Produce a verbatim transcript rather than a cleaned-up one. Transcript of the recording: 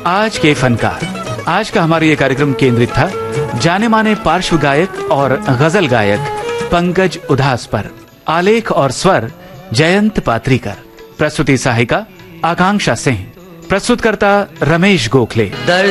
आज के फनकार। आज का हमारा ये कार्यक्रम केंद्रित था जाने माने पार्श्व गायक और गजल गायक पंकज उधास पर। आलेख और स्वर जयंत पात्रीकर। प्रस्तुति सहायिका आकांक्षा सिंह। प्रस्तुतकर्ता रमेश गोखले।